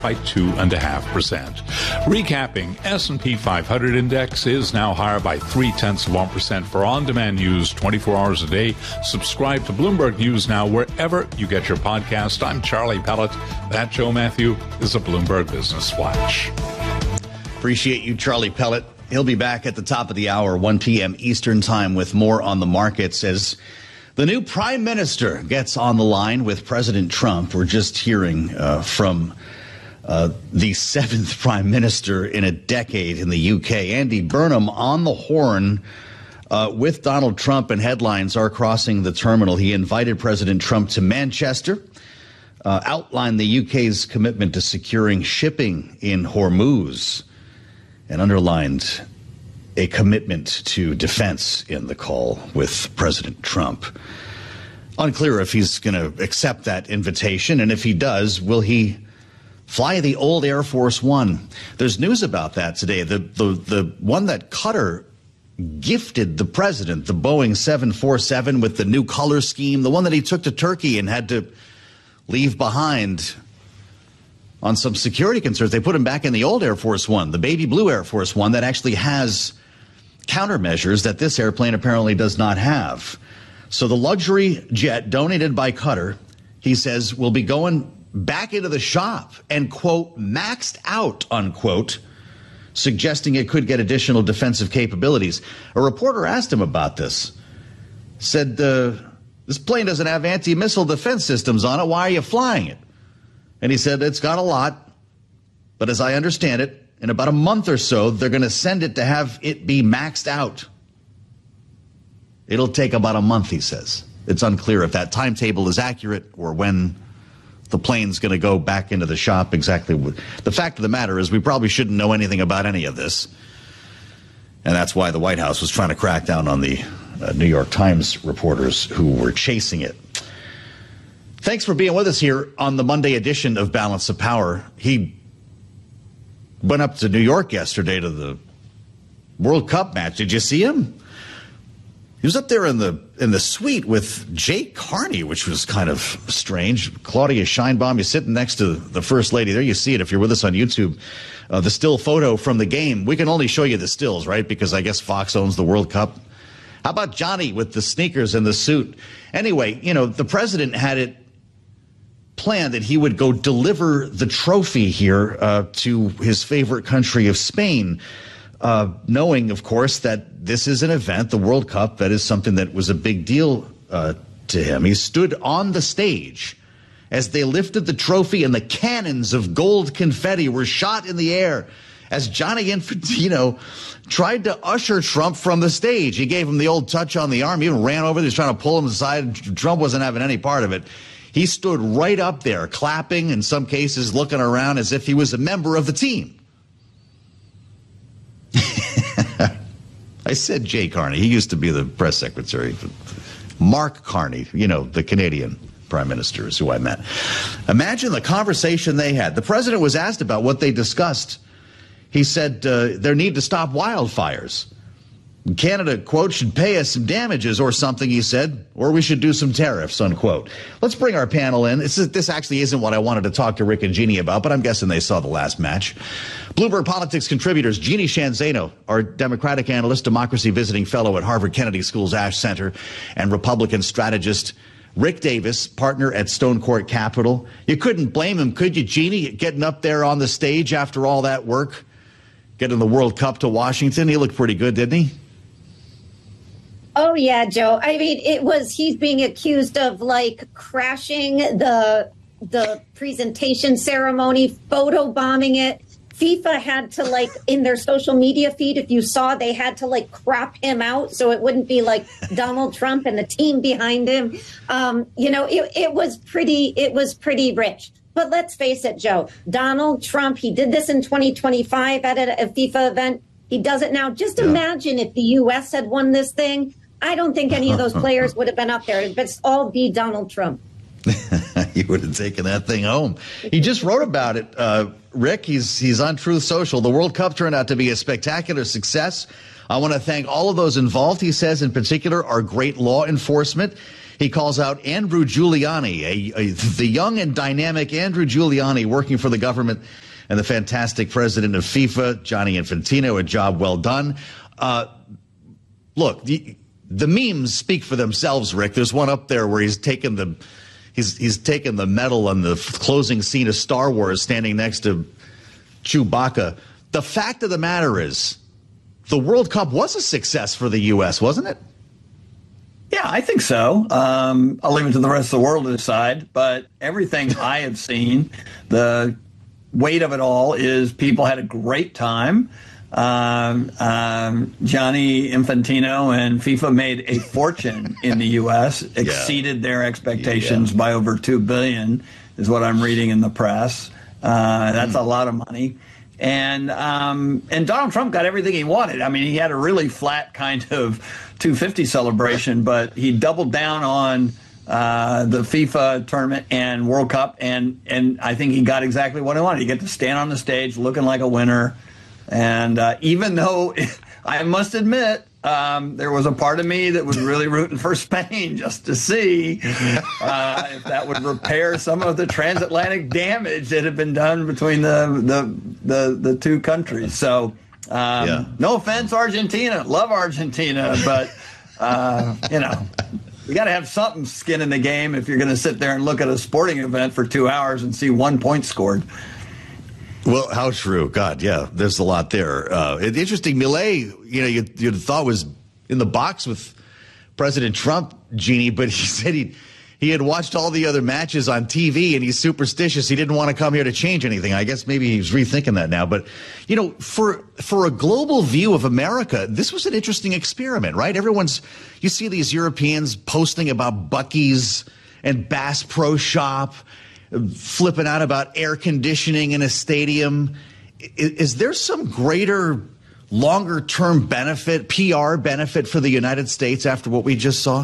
by 2.5%. Recapping, S&P 500 index is now higher by 0.3% for on-demand news 24 hours a day. Subscribe to Bloomberg News now wherever you get your podcast. I'm Charlie Pellet. That Joe Matthew is a Bloomberg Business Flash. Appreciate you, Charlie Pellet. He'll be back at the top of the hour, 1 p.m. Eastern Time, with more on the markets as the new prime minister gets on the line with President Trump. We're just hearing from the seventh prime minister in a decade in the UK, Andy Burnham, on the horn with Donald Trump, and headlines are crossing the terminal. He invited President Trump to Manchester, outlined the UK's commitment to securing shipping in Hormuz, and underlined a commitment to defense in the call with President Trump. Unclear if he's going to accept that invitation, and if he does, will he fly the old Air Force One? There's news about that today. The one that Qatar gifted the president, the Boeing 747 with the new color scheme, the one that he took to Turkey and had to leave behind on some security concerns. They put him back in the old Air Force One, the baby blue Air Force One that actually has countermeasures that this airplane apparently does not have. So the luxury jet donated by Qatar, he says, will be going back into the shop and, quote, maxed out, unquote, suggesting it could get additional defensive capabilities. A reporter asked him about this, said, this plane doesn't have anti-missile defense systems on it. Why are you flying it? And he said, it's got a lot, but as I understand it, in about a month or so, they're going to send it to have it be maxed out. It'll take about a month, he says. It's unclear if that timetable is accurate or when the plane's going to go back into the shop exactly. The fact of the matter is we probably shouldn't know anything about any of this. And that's why the White House was trying to crack down on the New York Times reporters who were chasing it. Thanks for being with us here on the Monday edition of Balance of Power. He went up to New York yesterday to the World Cup match. Did you see him? He was up there in the suite with Jay Carney, which was kind of strange. Claudia Scheinbaum, you're sitting next to the First Lady. There you see it if you're with us on YouTube. The still photo from the game. We can only show you the stills, right? Because I guess Fox owns the World Cup. How about Johnny with the sneakers and the suit? Anyway, you know, the president had it planned that he would go deliver the trophy here to his favorite country of Spain. Knowing, of course, that this is an event, the World Cup, that is something that was a big deal to him. He stood on the stage as they lifted the trophy and the cannons of gold confetti were shot in the air as Gianni Infantino tried to usher Trump from the stage. He gave him the old touch on the arm. He even ran over there. He was trying to pull him aside. Trump wasn't having any part of it. He stood right up there, clapping, in some cases looking around as if he was a member of the team. I said Jay Carney. He used to be the press secretary. Mark Carney, you know, the Canadian prime minister is who I met. Imagine the conversation they had. The president was asked about what they discussed. He said their need to stop wildfires. Canada, quote, should pay us some damages or something, he said, or we should do some tariffs, unquote. Let's bring our panel in. This actually isn't what I wanted to talk to Rick and Jeannie about, but I'm guessing they saw the last match. Bloomberg Politics contributors, Jeannie Sheehan Zaino, our Democratic analyst, democracy visiting fellow at Harvard Kennedy School's Ash Center, and Republican strategist Rick Davis, partner at Stone Court Capital. You couldn't blame him, could you, Jeannie, getting up there on the stage after all that work, getting the World Cup to Washington? He looked pretty good, didn't he? Oh, yeah, Joe. I mean, he's being accused of like crashing the presentation ceremony, photobombing it. FIFA had to, like, in their social media feed, if you saw, they had to like crop him out so it wouldn't be like Donald Trump and the team behind him. It was pretty rich. But let's face it, Joe, Donald Trump, he did this in 2025 at a FIFA event. He does it now. Just imagine if the U.S. had won this thing. I don't think any of those players would have been up there. It's all be Donald Trump. He would have taken that thing home. He just wrote about it, Rick. He's on Truth Social. The World Cup turned out to be a spectacular success. I want to thank all of those involved, he says, in particular, our great law enforcement. He calls out Andrew Giuliani, the young and dynamic Andrew Giuliani working for the government, and the fantastic president of FIFA, Gianni Infantino, a job well done. Look, the memes speak for themselves, Rick. There's one up there where he's taken the medal on the closing scene of Star Wars, standing next to Chewbacca. The fact of the matter is, the World Cup was a success for the U.S., wasn't it? Yeah, I think so. I'll leave it to the rest of the world to decide. But everything I have seen, the weight of it all is people had a great time. Gianni Infantino and FIFA made a fortune in the U.S., exceeded their expectations by over $2 billion, is what I'm reading in the press. That's a lot of money. And Donald Trump got everything he wanted. I mean, he had a really flat kind of 250 celebration, but he doubled down on the FIFA tournament and World Cup, and I think he got exactly what he wanted. He got to stand on the stage looking like a winner. And even though I must admit, there was a part of me that was really rooting for Spain just to see if that would repair some of the transatlantic damage that had been done between the two countries. So no offense, Argentina. Love Argentina. But, you got to have something skin in the game if you're going to sit there and look at a sporting event for 2 hours and see 1 point scored. Well, how true. God, yeah, there's a lot there. It's interesting. Milei, you thought was in the box with President Trump, Jeannie, but he said he had watched all the other matches on TV and he's superstitious. He didn't want to come here to change anything. I guess maybe he's rethinking that now. But, for a global view of America, this was an interesting experiment, right? You see these Europeans posting about Buc-ee's and Bass Pro Shop, flipping out about air conditioning in a stadium. Is there some greater, longer-term benefit, PR benefit for the United States after what we just saw?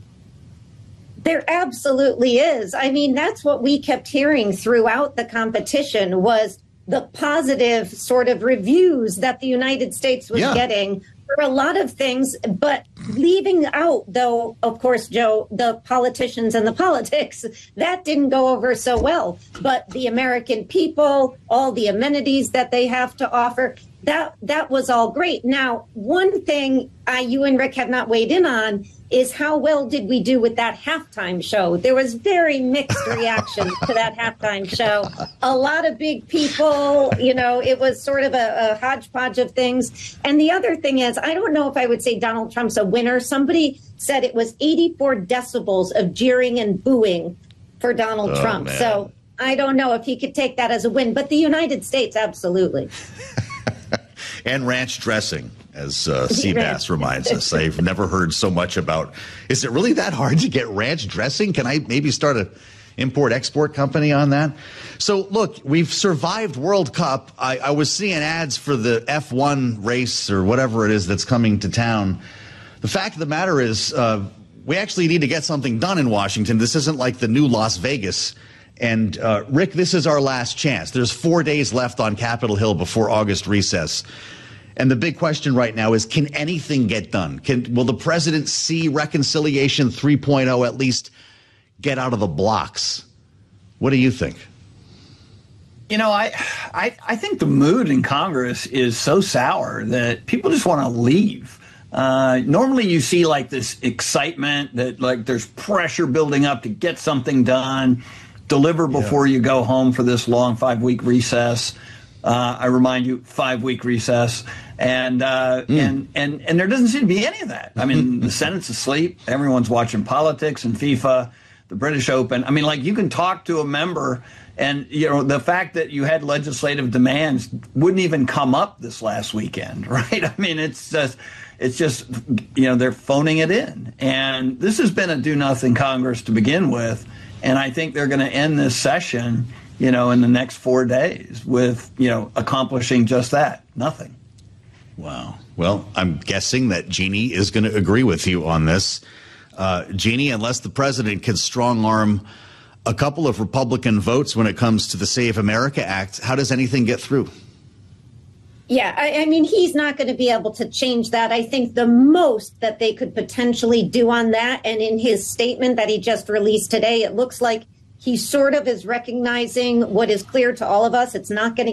There absolutely is. I mean, that's what we kept hearing throughout the competition was the positive sort of reviews that the United States was getting for a lot of things, but leaving out, though, of course, Joe, the politicians and the politics, that didn't go over so well. But the American people, all the amenities that they have to offer, that was all great. Now, one thing you and Rick have not weighed in on is how well did we do with that halftime show? There was very mixed reaction to that halftime show. A lot of big people, it was sort of a hodgepodge of things. And the other thing is, I don't know if I would say Donald Trump's a winner. Somebody said it was 84 decibels of jeering and booing for Donald Trump. Man. So I don't know if he could take that as a win, but the United States, absolutely. And ranch dressing, as Seabass reminds us. I've never heard so much about. Is it really that hard to get ranch dressing? Can I maybe start an import-export company on that? So, look, we've survived World Cup. I was seeing ads for the F1 race or whatever it is that's coming to town. The fact of the matter is we actually need to get something done in Washington. This isn't like the new Las Vegas. And, Rick, this is our last chance. There's 4 days left on Capitol Hill before August recess. And the big question right now is, can anything get done? Will the president see Reconciliation 3.0 at least get out of the blocks? What do you think? I think the mood in Congress is so sour that people just want to leave. Normally you see like this excitement that like there's pressure building up to get something done, deliver before you go home for this long 5-week recess. I remind you, 5-week recess. And there doesn't seem to be any of that. I mean, the Senate's asleep. Everyone's watching politics and FIFA, the British Open. I mean, like, you can talk to a member and, the fact that you had legislative demands wouldn't even come up this last weekend, right? I mean, it's just, they're phoning it in. And this has been a do-nothing Congress to begin with. And I think they're going to end this session, in the next 4 days with, accomplishing just that, nothing. Wow. Well, I'm guessing that Jeannie is going to agree with you on this. Jeannie, unless the president can strong-arm a couple of Republican votes when it comes to the Save America Act, how does anything get through? Yeah, I mean, he's not going to be able to change that. I think the most that they could potentially do on that, and in his statement that he just released today, it looks like he sort of is recognizing what is clear to all of us. It's not going to